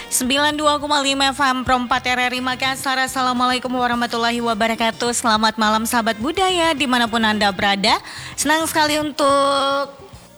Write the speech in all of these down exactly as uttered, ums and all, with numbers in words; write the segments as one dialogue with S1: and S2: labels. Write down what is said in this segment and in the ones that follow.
S1: sembilan puluh dua koma lima F M Pro empat R R I Makassar. Assalamualaikum warahmatullahi wabarakatuh. Selamat malam sahabat budaya dimanapun Anda berada. Senang sekali untuk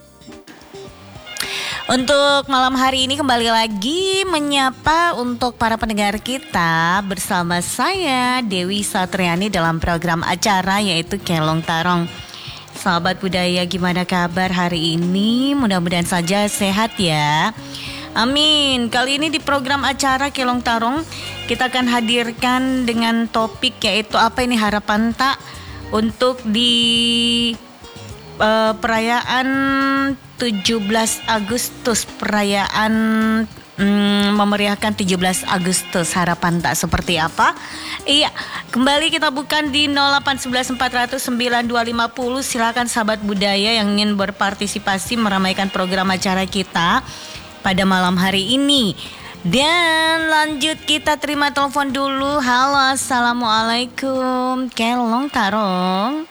S1: Untuk malam hari ini kembali lagi menyapa untuk para pendengar kita bersama saya Dewi Satriani dalam program acara yaitu Kelong Tarong. Sahabat budaya, gimana kabar hari ini? Mudah-mudahan saja sehat ya. Amin. Kali ini di program acara Kelong Tarong kita akan hadirkan dengan topik yaitu apa ini harapan tak untuk di uh, perayaan tujuh belas Agustus, perayaan Hmm, memeriahkan tujuh belas Agustus, harapan tak seperti apa? Iya, kembali kita bukan di nol delapan satu satu empat nol nol sembilan dua lima nol. Silakan sahabat budaya yang ingin berpartisipasi meramaikan program acara kita pada malam hari ini. Dan lanjut kita terima telepon dulu. Halo, assalamualaikum, Kelong Tarong.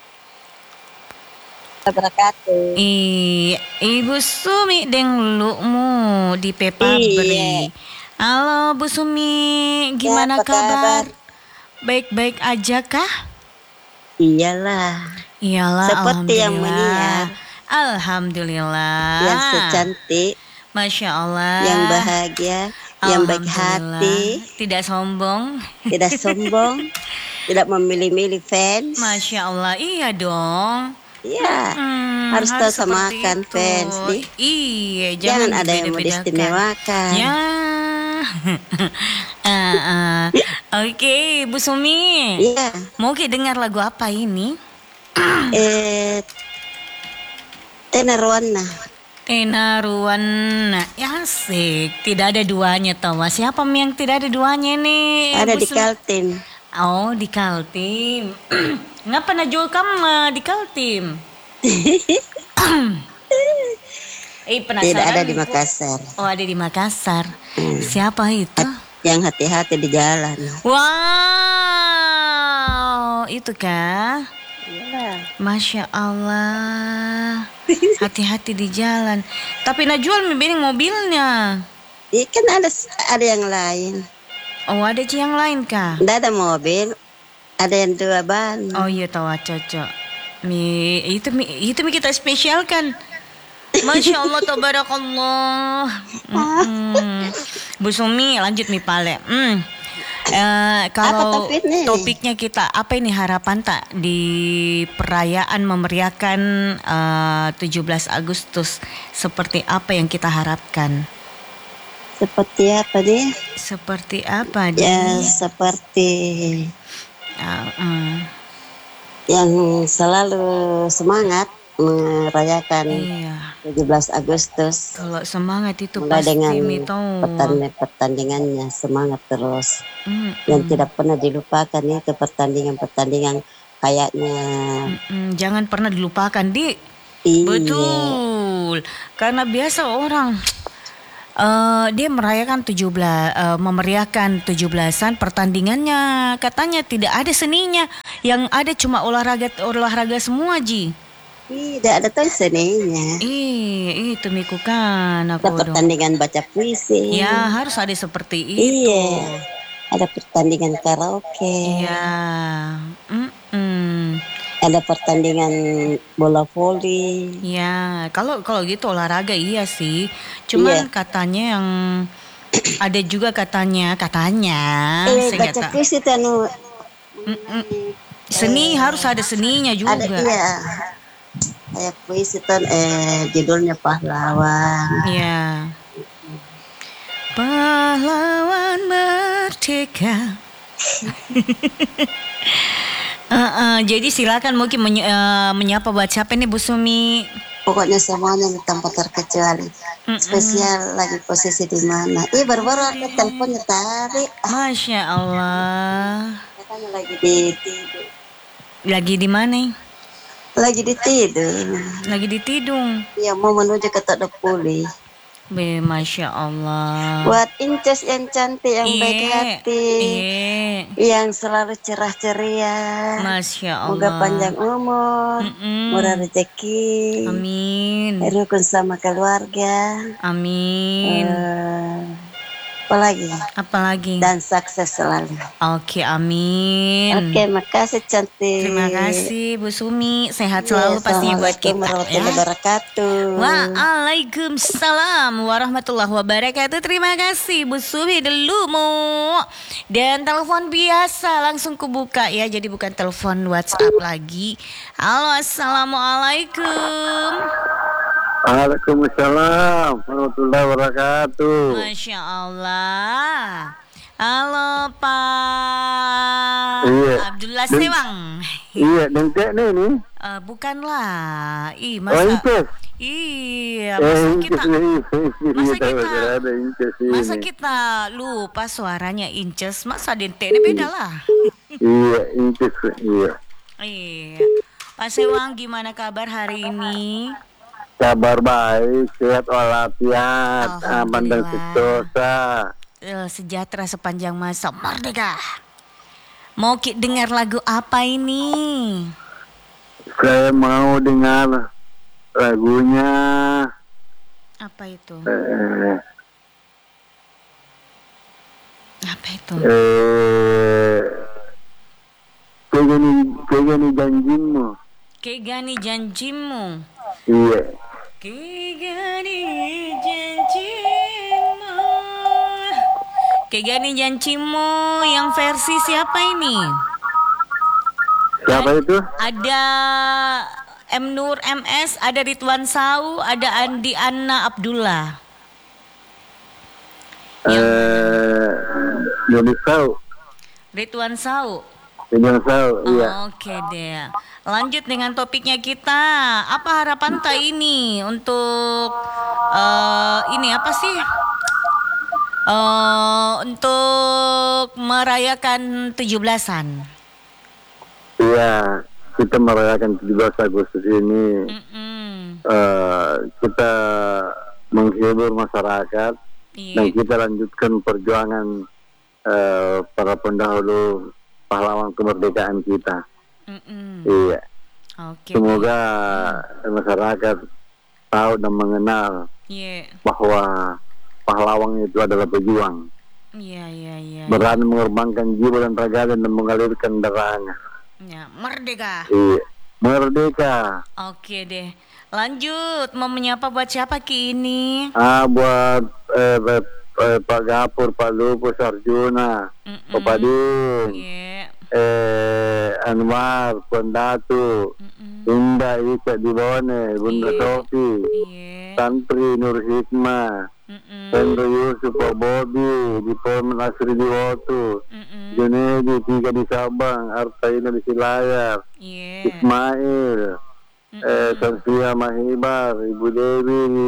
S2: Wabarakatuh.
S1: Iya, Ibu Sumi deng lukmu di Pepabri.
S2: Iya.
S1: Halo Bu Sumi, gimana
S2: Ya, apa
S1: kabar?
S2: kabar?
S1: Baik-baik aja kah?
S2: Iyalah.
S1: Iyalah,
S2: Seperti yang
S1: alhamdulillah.
S2: menyiar.
S1: Alhamdulillah.
S2: Yang secantik,
S1: Masya Allah.
S2: yang bahagia, yang baik hati,
S1: Tidak sombong.
S2: tidak sombong, tidak memilih-milih fans.
S1: Masya Allah, iya dong.
S2: Iya,
S1: Hmm,
S2: harus tahu
S1: seperti
S2: samakan
S1: itu.
S2: fans nih.
S1: Iya,
S2: Jangan
S1: jangan,
S2: ada yang mau
S1: dibeda-bedakan.
S2: diistimewakan.
S1: Ya. Ah, ah. Oke, Bu Sumi.
S2: Iya.
S1: Mau kita dengar lagu apa ini?
S2: Eh, Tenerwana.
S1: Tena Ruwana. Ya asik. Tidak ada duanya tau mas. Siapa yang tidak ada duanya nih?
S2: Ada
S1: Bu
S2: di
S1: Sumi?
S2: Kaltim.
S1: Oh, di Kaltim. Ngapa najul kamu di Kaltim? Eh, penasaran.
S2: Tidak ada di Makassar.
S1: Oh, ada di Makassar.
S2: Hmm.
S1: Siapa itu?
S2: Yang hati-hati di jalan.
S1: Wow, itu kah?
S2: Iyalah.
S1: Masya Allah. Hati-hati di jalan. Tapi Najwa membimbing mobilnya.
S2: Iya kan ada ada yang lain.
S1: Oh, ada yang lain kah?
S2: Tidak ada mobil, ada yang dua ban.
S1: Oh iya, tahu cocok. Mi itu mi itu mi kita spesialkan. Masya Allah, tabarakallah. Mm-mm. Bu Sumi lanjut mi pale. Mm. Eh, kalau
S2: Apa topiknya?
S1: topiknya kita apa ini harapan tak di perayaan memeriahkan eh, tujuh belas Agustus, seperti apa yang kita harapkan?
S2: Seperti apa dia?
S1: Seperti apa
S2: Ya
S1: dia?
S2: seperti
S1: Ah, mm.
S2: yang selalu semangat merayakan
S1: Iya.
S2: tujuh belas Agustus.
S1: Kalau semangat itu
S2: Mulai
S1: pasti
S2: dengan
S1: mi tahu.
S2: pertandingan pertandingannya semangat terus.
S1: Mm,
S2: Yang
S1: mm.
S2: tidak pernah dilupakan itu pertandingan-pertandingan kayaknya.
S1: Mm-mm, jangan pernah dilupakan, Di.
S2: Iya.
S1: Betul. Karena biasa orang eh, dia merayakan tujuh belas eh, memeriahkan tujuh belasan, pertandingannya katanya tidak ada seninya. Yang ada cuma olahraga olahraga semua, Ji.
S2: Tidak ada tuh seninya.
S1: Ih, itu miku kan
S2: Ada
S1: aku dong.
S2: pertandingan baca puisi.
S1: Ya, harus ada seperti itu.
S2: Iya. Ada pertandingan karaoke.
S1: Iya. Mm-mm.
S2: Ada pertandingan bola voli.
S1: Ya, kalau kalau gitu olahraga iya sih. Cuman
S2: Iya.
S1: katanya yang ada juga katanya katanya
S2: Eh,
S1: saya nggak
S2: baca
S1: tahu.
S2: puisi itu anu
S1: Mm-mm. Seni harus ada seninya juga.
S2: ada iya. Kayak puisi itu eh judulnya pahlawan.
S1: Iya. Pahlawan merdeka. Uh, uh, jadi silakan mungkin menye- uh, menyapa buat siapa nih Bu Sumi?
S2: Pokoknya semuanya tanpa terkecuali.
S1: Mm-mm.
S2: Spesial lagi posisi di mana? Ih baru-baru ada teleponnya tarik.
S1: Masya Allah.
S2: Katanya lagi di tidur.
S1: Lagi di mana?
S2: Lagi di tidur.
S1: Lagi di Tidung.
S2: Ya mau menuju ke Todopuli.
S1: Be, Masya Allah.
S2: Buat Inces yang cantik, yang baik
S1: Iya,
S2: hati,
S1: iya.
S2: yang selalu cerah ceria.
S1: Masya Allah.
S2: Semoga panjang umur,
S1: Mm-mm.
S2: murah rezeki,
S1: Amin.
S2: rukun sama keluarga.
S1: Amin.
S2: Eh, apalagi
S1: Apalagi?
S2: dan sukses selalu.
S1: Oke, amin.
S2: Oke, makasih cantik.
S1: Terima kasih Bu Sumi. Sehat
S2: Iya,
S1: selalu pastinya buat
S2: Assalamualaikum
S1: kita
S2: warahmatullahi
S1: ya.
S2: wabarakatuh.
S1: Waalaikumsalam warahmatullahi wabarakatuh. Terima kasih Bu Sumi Delumu. Dan telepon biasa langsung kubuka ya. Jadi bukan telepon WhatsApp lagi. Halo, assalamualaikum.
S3: Waalaikumsalam warahmatullahi wabarakatuh.
S1: Masya Allah. Halo Pak
S3: Iya.
S1: Abdullah
S3: Dan-
S1: Sewang.
S3: Iya, dan cek nih nih.
S1: Eh, bukanlah. Ih,
S3: Oh,
S1: masa
S3: Inces.
S1: Iya,
S3: Eh,
S1: masa
S3: Inces
S1: kita
S3: nih.
S1: masa
S3: Kita
S1: kita
S3: ada Inces
S1: masa
S3: ini.
S1: kita lupa suaranya Inces, masa denteknya beda lah.
S3: Iya, Inces. Iya.
S1: Iya. Pak Sewang, gimana kabar hari ini?
S3: Kabar baik, sehat walafiat, aman dan
S1: Alhamdulillah.
S3: sentosa.
S1: Eh, sejahtera sepanjang masa, merdeka. Mau ki dengar lagu apa ini?
S3: Saya mau dengar lagunya
S1: Apa itu?
S3: eh,
S1: Apa itu?
S3: eh kayak gini, kayak gini janjimu.
S1: Kayak gani janjimu.
S3: Iya.
S1: Kayak gani janjimu. Kayak gani janjimu yang versi siapa ini?
S3: Siapa itu?
S1: Ada M Nur M S, ada Ridwan Sau, ada Andi Anna Abdullah.
S3: Eh, jadi tahu,
S1: Ridwan Sau.
S3: jadi tahu, iya.
S1: Oke deh. Lanjut dengan topiknya kita. Apa harapan tak ini untuk eh, ini apa sih? Eh, untuk merayakan tujuh belasan.
S3: Iya, kita merayakan tujuh belas Agustus ini.
S1: Mm-mm.
S3: eh, kita menghibur masyarakat dan
S1: Iya.
S3: kita lanjutkan perjuangan eh, para pendahulu pahlawan kemerdekaan kita.
S1: Mm-mm.
S3: Iya,
S1: Oke.
S3: semoga masyarakat tahu dan mengenal
S1: Iya.
S3: bahwa pahlawan itu adalah pejuang,
S1: Iya, iya, iya.
S3: berani mengorbankan jiwa dan raganya dan mengalirkan darahnya.
S1: Ya, merdeka.
S3: Iya, merdeka.
S1: Oke deh. Lanjut, mau menyapa buat siapa Ki ini?
S3: Ah, buat eh, eh, eh, Pak Gapur, Pak Lupus, Arjuna,
S1: Mm-mm.
S3: Pak Pading,
S1: Iya.
S3: eh, Anwar, Pendatu,
S1: Mm-mm.
S3: Indah, Ika Dibone, Bunda
S1: Iya.
S3: Sofi,
S1: Iya.
S3: Santri Nur Hikmah,
S1: Mm-mm.
S3: Hendro Yusuf, Pak Bobi, di Pomen Asri di Wotu,
S1: Mm-mm.
S3: Junedi, Tiga di Sabang, Artaina di Silayar,
S1: Iya.
S3: Ismail, eh, Sansia Mahibar, Ibu Dewi di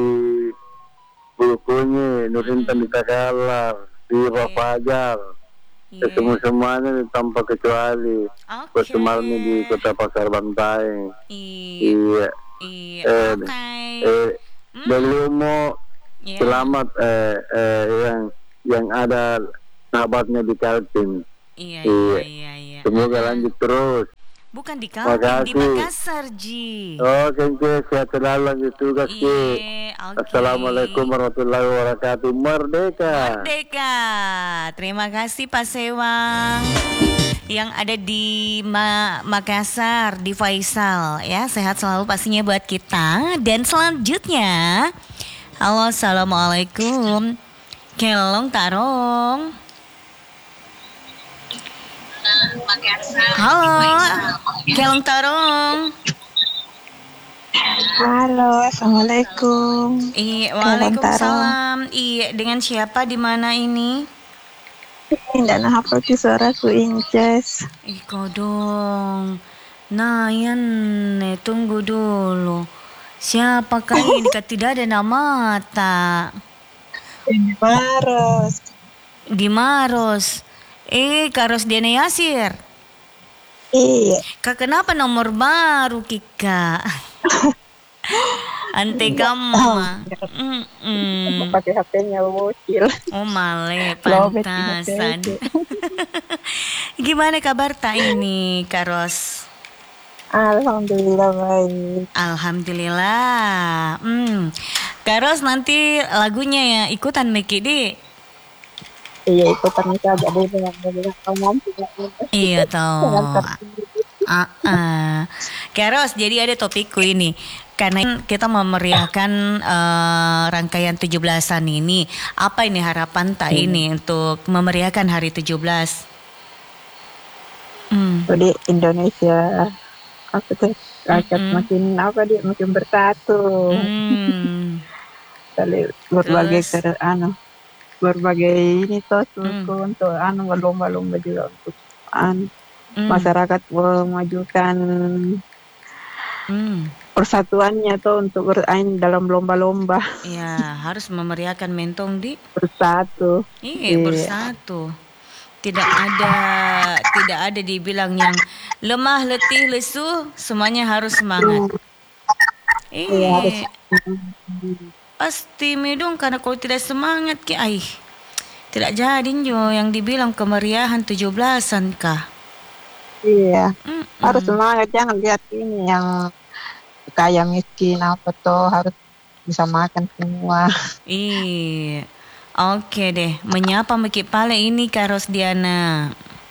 S3: Bulukunyi, Nur Intan di Takalar, Sira Fajar,
S1: Iya.
S3: semua semuanya tanpa kecuali.
S1: Oke.
S3: Bersemarnya di Kota Pasar Bantai.
S1: Iya.
S3: Iya.
S1: Iya.
S3: Eh,
S1: Oke.
S3: Eh, Belumo,
S1: Iya.
S3: selamat eh, eh, yang yang ada sahabatnya di Kaltim.
S1: Iya, iya,
S3: Iya.
S1: iya, iya.
S3: Semoga lanjut terus.
S1: Bukan di Kaltim, di
S3: Makasih.
S1: Makassar, Ji.
S3: Oke, okay, sehat selalu lanjut tugas, Ki.
S1: Iya, oke.
S3: Assalamualaikum warahmatullahi wabarakatuh. Merdeka.
S1: Merdeka. Terima kasih Pak Sewang yang ada di Ma- Makassar, di Faisal ya. Sehat selalu pastinya buat kita. Dan selanjutnya, halo, assalamualaikum. Kelong Tarong. Halo, Kelong Tarong.
S4: Halo, assalamualaikum.
S1: Iya,
S4: Kelong
S1: waalaikumsalam. Iya, dengan siapa di mana ini?
S4: Tidak nah hafal ki suaraku Inces.
S1: Iko dong. Nah, yan, eh, tunggu dulu. Siapakah ini? Kan tidak ada nama tak.
S4: Maros.
S1: Gimaros. Eh, Karos Diana Yasir.
S4: Iya.
S1: Kak, kenapa nomor baru, Kika? Ante kamu. Mm-mm.
S4: Pakai H P-nya bocil.
S1: Oh, male,
S4: Lobet
S1: pantasan.
S4: ini,
S1: Gimana kabar tak ini, Karos?
S4: Alhamdulillah baik.
S1: Alhamdulillah. Hmm. Karos nanti lagunya ya ikutan Miki di.
S4: Iya ikutan saja deh dengan dengan kamu mampu nggak mampu.
S1: Iya
S4: Jangan
S1: toh.
S4: tertinggi.
S1: Ah, ah. Keros, jadi ada topikku ini. Karena kita memeriahkan eh, rangkaian tujuh belasan ini, apa ini harapan tak ini untuk memeriahkan hari tujuh belas? Hmm.
S4: Jadi Indonesia apa tuh rakyat
S1: Mm-mm.
S4: makin apa dia makin bersatu.
S1: Hmm.
S4: Kali berbagai
S1: Terus,
S4: ke anu berbagai ini toh
S1: hmm.
S4: suku untuk anu berlomba-lomba juga untuk anu
S1: Hmm.
S4: masyarakat memajukan
S1: Hmm.
S4: persatuannya tuh untuk bermain dalam lomba-lomba
S1: Ya, harus memeriahkan mentong di.
S4: bersatu.
S1: Iya,
S4: Iya.
S1: bersatu. Tidak ada tidak ada dibilang yang lemah, letih, lesu, semuanya harus semangat.
S4: Iya, harus.
S1: Eh, pasti medong karena kalau tidak semangat ki ai tidak jadi jo yang dibilang kemeriahan tujuh belasan kah.
S4: Iya,
S1: Mm-mm.
S4: harus semangat, jangan lihat ini yang kaya miskin apa tuh harus bisa makan semua.
S1: Iya. Oke deh, menyapa Meki Pale ini Kak Rosdiana.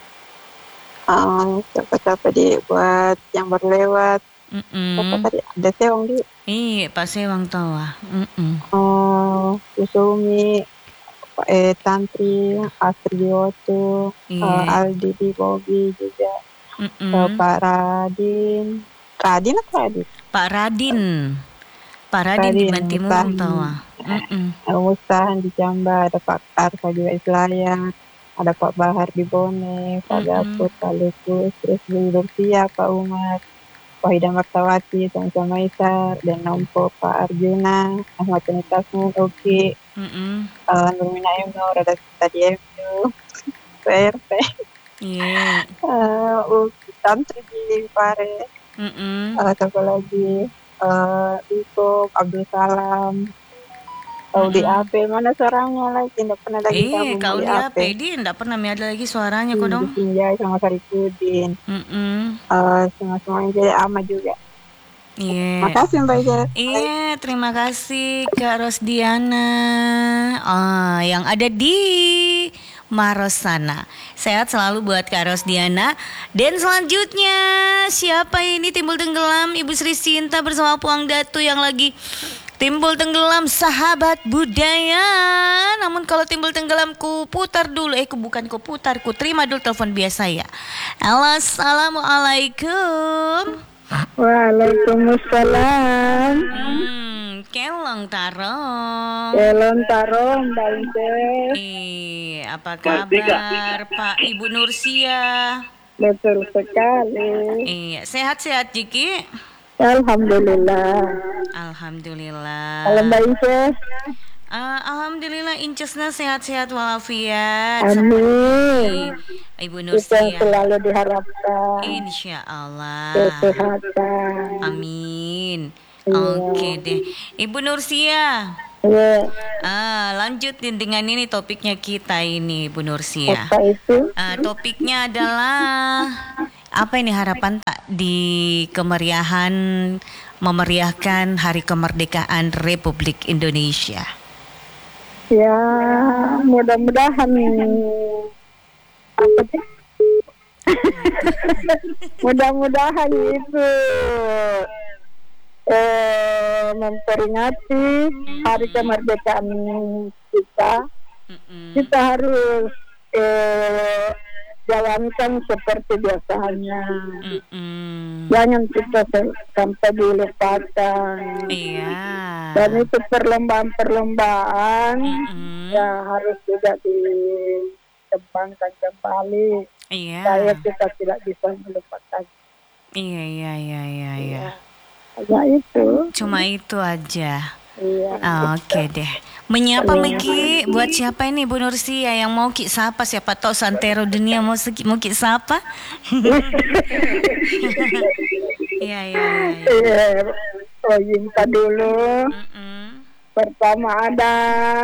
S4: Um, siapa-siapa di buat yang berlewat.
S1: Mm-mm.
S4: Siapa tadi ada Seong di.
S1: Iya, Pak Sewang tawa. Mm-mm.
S4: Oh, Kusumi, eh Tantri, Astri Yoto,
S1: Iya.
S4: eh, Aldi di Bobi juga,
S1: Mm-mm.
S4: eh, Pak Radin, Radin apa Radin?
S1: Pak Radin. Pak Radin di
S4: Radin,
S1: Bantimurung
S4: Mustahin.
S1: tawa. Mm-mm.
S4: Eh, Mustahan di Jambar, ada Pak Arfa juga Islayan, ada Pak Bahar di Bone, Pak
S1: Mm-mm.
S4: Gapur, Pak Lukus, terus di Lursia, Pak Umar, Wahida Martawati, sama-sama Isar, dan Nompo, Pak Arjuna, Ahmad Tunitasmu, Oki,
S1: Mm-mm.
S4: uh, Nurmina Emno, Rada Tadi Emno, P R T,
S1: Iya.
S4: uh, Uki, Tantri di Pare,
S1: Mm-mm.
S4: uh, siapa lagi, uh, Iko, Abdul Salam, tahu di
S1: Mm-mm.
S4: A P, mana suaranya lagi, tidak pernah lagi
S1: Eh,
S4: gabung
S1: kau
S4: di
S1: lihat
S4: A P.
S1: Pedi enggak pernah ada lagi suaranya kok
S4: Hmm,
S1: dong.
S4: di Sinjai sama Saripudin,
S1: Mm-mm.
S4: uh, semua-semuanya jadi ama juga.
S1: Iya.
S4: Makasih Mbak Ijaz.
S1: Iya, terima kasih Kak Rosdiana. Ah, yang ada di Maros sana. Sehat selalu buat Kak Rosdiana. Dan selanjutnya siapa ini timbul tenggelam Ibu Sri Sinta bersama Puang Datu yang lagi timbul tenggelam sahabat budaya. Namun kalau timbul tenggelam ku putar dulu. Eh ku bukan ku putar, ku terima dulu telepon biasa ya. Halo, assalamualaikum.
S4: Waalaikumsalam.
S1: Hmm, kelong tarong.
S4: Elon Tarong, Mbak Ijaz.
S1: Eh, apa kabar Pak Ibu Nursia?
S4: Betul sekali.
S1: Eh, sehat-sehat Jiki?
S4: Alhamdulillah.
S1: Alhamdulillah.
S4: Kalau Mbak Ijaz,
S1: Ah, Alhamdulillah incesna sehat-sehat walafiat.
S4: amin.
S1: Seperti Ibu
S4: Itu yang
S1: Nursia.
S4: selalu diharapkan.
S1: Insya Allah.
S4: Kesehatan.
S1: Amin.
S4: Iya.
S1: Oke deh, Ibu Nursia.
S4: Ya,
S1: Ah, lanjutin dengan ini topiknya kita ini, Bu Nursia.
S4: apa itu?
S1: Ah, topiknya adalah apa ini harapan tak di kemeriahan memeriahkan Hari Kemerdekaan Republik Indonesia.
S4: Ya, mudah-mudahan apa sih? Mudah-mudahan itu eh, memperingati Hari Kemerdekaan kita.
S1: Mm-mm.
S4: Kita harus eh, jalankan seperti biasanya.
S1: Mm-mm.
S4: Jangan kita se- sampai dilupakan.
S1: Iya.
S4: Dan itu perlombaan-perlombaan
S1: Mm-mm.
S4: ya harus juga dikembangkan kembali.
S1: Iya.
S4: Saya kita tidak bisa melupakan.
S1: Iya, iya, iya, iya, iya.
S4: Hanya itu.
S1: Cuma itu aja.
S4: Iya.
S1: Ah, Oke deh. Menyapa Miki buat siapa ini Bu Nursia yang mau ki sapa, siapa tahu santero dunia mau seki, mau ki sapa. Iya, iya, iya. iya.
S4: Iya. Oh, minta dulu.
S1: Mm-mm.
S4: Pertama ada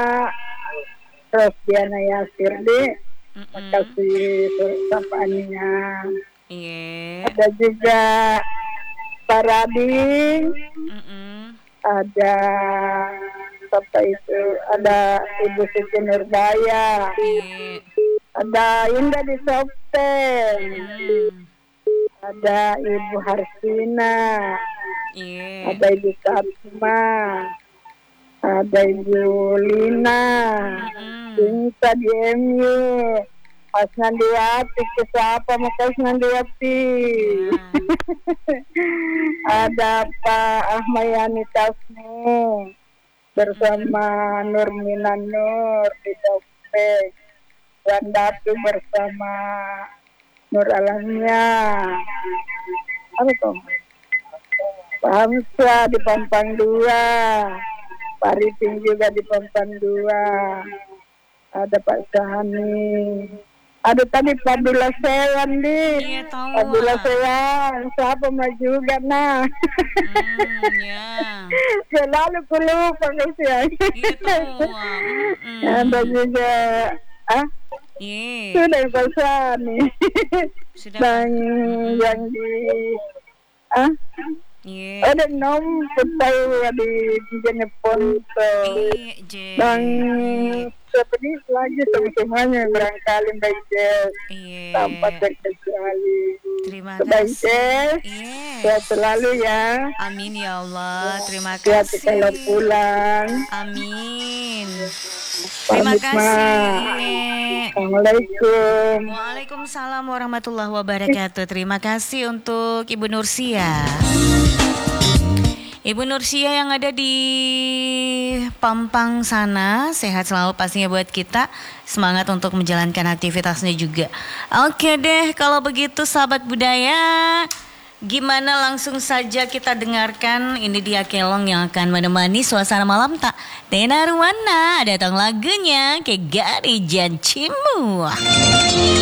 S4: Rosdiana Yasirdi.
S1: Mm-mm.
S4: Makasih sapaannya.
S1: Iya.
S4: Ada juga Pak Radin.
S1: Mm-mm.
S4: Ada siapa itu, ada Ibu Siti Nurbaya,
S1: Iya.
S4: ada Indah di Sopten,
S1: Hmm.
S4: ada Ibu Harsina,
S1: Iya.
S4: ada Ibu Fatma, ada Ibu Lina,
S1: Mm-mm.
S4: Cinta di M U, Hasnandiwati, ke siapa mau Hasnandiwati? Ada Pak Ahmayani Tasmu bersama Nurmina Nur di Topeng, dan Datu bersama Nur Alamnya. Apa tuh? Pak Hamzah di Pampang dua, Pak Ripin juga di Pampang dua, ada Pak Sahani, ada tadi Pak Abdullah Sewan di
S1: Iya tahu.
S4: Abdullah
S1: ah.
S4: Sewan, siapa mah juga nah.
S1: Hmm, ya.
S4: Selalu ku lupa kasihan.
S1: Iya tahu. ah. Mm-mm.
S4: Ada juga ah
S1: Iya.
S4: sudah Pak Sani
S1: Sudah.
S4: dan
S1: Mm-mm.
S4: yang di ah
S1: Iya.
S4: ada nom tahu di Jeneponto
S1: Iya, Je.
S4: dan
S1: Iya.
S4: seperti lagi semuanya barangkali baik tanpa
S1: Iya.
S4: terkecuali.
S1: Terima
S4: Baik
S1: kasih.
S4: Jess,
S1: Iya.
S4: sehat selalu ya.
S1: Amin ya Allah. Terima
S4: Sehat
S1: kasih.
S4: kalau pulang.
S1: Amin. Terima
S4: Pamit, Ma.
S1: kasih.
S4: Assalamualaikum.
S1: Waalaikumsalam warahmatullahi wabarakatuh. Terima kasih untuk Ibu Nursia. Ibu Nursia yang ada di Pampang sana, sehat selalu pastinya buat kita. Semangat untuk menjalankan aktivitasnya juga. Oke deh, kalau begitu sahabat budaya, gimana langsung saja kita dengarkan. Ini dia Kelong yang akan menemani suasana malam tak tenar warna. Datang lagunya Kegari Jancimu.